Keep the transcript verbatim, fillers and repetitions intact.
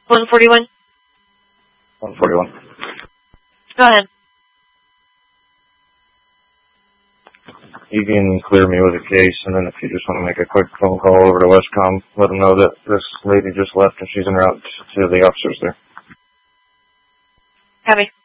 one forty-one. one forty-one. Go ahead. You can clear me with a case, and then if you just want to make a quick phone call over to Westcom, let them know that this lady just left and she's en route to the officers there. Copy.